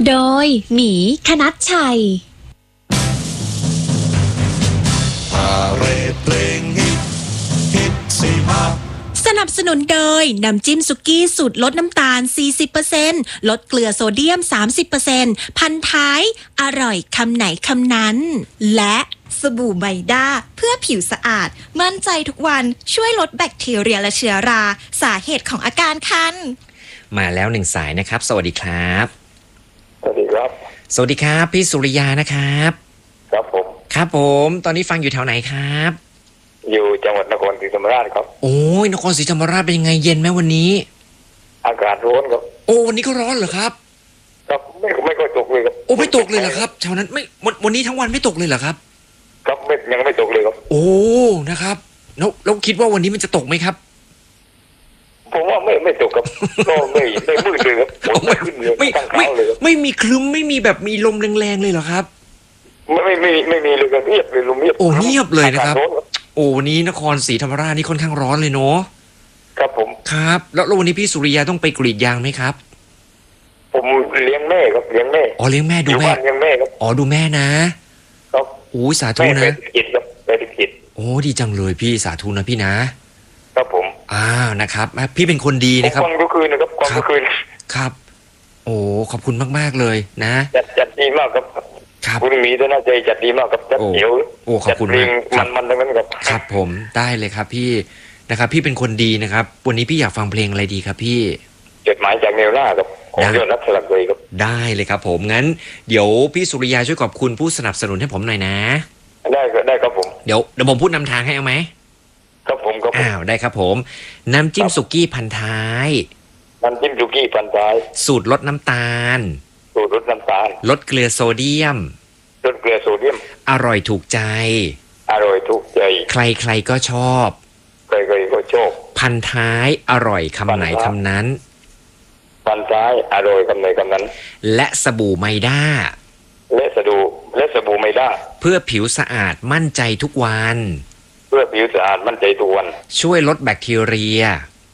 โดยหมีคณัชชัยสนับสนุนโดยน้ำจิ้มสุกี้สูตรลดน้ำตาล 40% ลดเกลือโซเดียม 30% พันท้ายอร่อยคำไหนคำนั้นและสบู่ไบด้าเพื่อผิวสะอาดมั่นใจทุกวันช่วยลดแบคทีเรียและเชื้อราสาเหตุของอาการคันมาแล้ว1สายนะครับสวัสดีครับสวัสดีครับสวัสดีครับพี่สุริยานะครับครับผมครับผมตอนนี้ฟังอยู่แถวไหนครับอยู่จังหวัดนครศรีธรรมราชครับโอ้ยนครศรีธรรมราชเป็นยังไงเย็นไหมวันนี้อากาศร้อนครับโอ้วันนี้ก็ร้อนเหรอครับครับไม่ค่อยตกเลยครับโอ้ไม่ตกเลยเหรอครับแถวนั้นไม่วันนี้ทั้งวันไม่ตกเลยเหรอครับครับยังไม่ตกเลยครับโอ้นะครับแล้วคิดว่าวันนี้มันจะตกไหมครับผมว่าไม่ตกครับก็ไม่มืดเลยครับไม่ขึ้นเลยไม่มีคลึ้มไม่มีแบบมีลมแรงๆเลยเหรอครับไม่มีเลยครับเงียบเลยลมเงียบโอ้เงียบเลยนะครับโอ้วันนี้นครศรีธรรมราชนี่ค่อนข้างร้อนเลยเนาะครับผมครับแล้ววันนี้พี่สุริยาต้องไปกรีดยางไหมครับผมเลี้ยงแม่ครับเลี้ยงแม่อ๋อเลี้ยงแม่ดูแม่เลี้ยงแม่ครับอ๋อดูแม่นะครับโอ้สาธุนะแม่ติดกิจโอ้ดีจังเลยพี่สาธุนะพี่นะครับผมนะครับพี่เป็นคนดีนะครับฟังทุกคืนนะครับฟังทุกคืนครับโอ้ขอบคุณมากๆเลยนะจัดดีมากครับคุณมีด้วยนะใจจัดดีมากครับจัดเดี๋ยวโอ้ขอบคุณมากมันทั้งนั้นครับครับผมได้เลยครับพี่นะครับพี่เป็นคนดีนะครับวันนี้พี่อยากฟังเพลงอะไรดีครับพี่จดหมายจากแนวหน้าครับของยอดนักสลักเลยครับได้เลยครับผมงั้นเดี๋ยวพี่สุริยาช่วยขอบคุณผู้สนับสนุนให้ผมหน่อยนะได้ครับผมเดี๋ยวผมพูดนำทางให้เอาไหมครับผมได้ครับผมน้ำจิ้มสุกี้พันท้ายน้ำจิ้มสุกี้พันท้ายสูตรลดน้ำตาลลดเกลือโซเดียมอร่อยถูกใจใครก็ชอบพันท้ายอร่อยคำไหนคำนั้นพันท้ายอร่อยคำไหนคำนั้นและสบู่ไมด้าเพื่อผิวสะอาดมั่นใจทุกวันช่วยลดแบคทีเรีย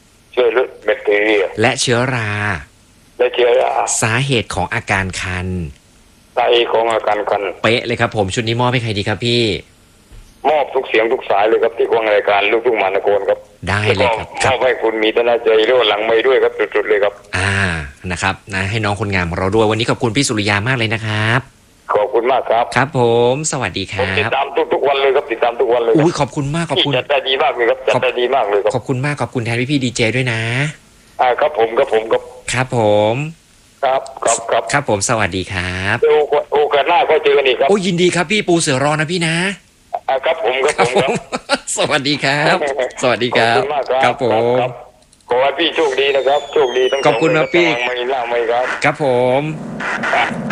และเชื้อราสาเหตุของอาการคันเป๊ะเลยครับผมชุดนี้มอบให้ใครดีครับพี่มอบทุกเสียงทุกสายเลยครับที่วงรายการลูกทุ่งมหานครครับได้เลยครับมอบให้คุณมีธนาใจเรื่องหลังไม่ด้วยครับจุดๆเลยครับนะครับนะให้น้องคนงามของเราด้วยวันนี้ขอบคุณพี่สุริยามากเลยนะครับขอบคุณมากครับครับผมสวัสดีครับติดตามทุกวันเลยครับติดตามทุกวันเลยอุ้ยขอบคุณมากขอบคุณจัดได้ดีมากเลยครับจัดได้ดีมากเลยครับขอบคุณมากขอบคุณแทนพี่ดีเจด้วยนะครับผมครับผมครับผมครับผมสวัสดีครับโอกาสหน้าก็เจอกันอีกครับโอ้ยินดีครับพี่ปูเสือรอนะพี่นะครับผมสวัสดีครับสวัสดีครับครับผมขอให้พี่โชคดีนะครับโชคดีทั้งขอบคุณนะพี่ไม่ล่าไม่ครับครับผม